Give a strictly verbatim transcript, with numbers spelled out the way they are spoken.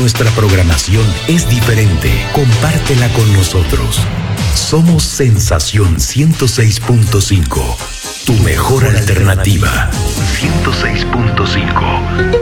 nuestra programación es diferente. Compártela con nosotros. Somos Sensación ciento seis punto cinco, tu mejor alternativa. ciento seis punto cinco.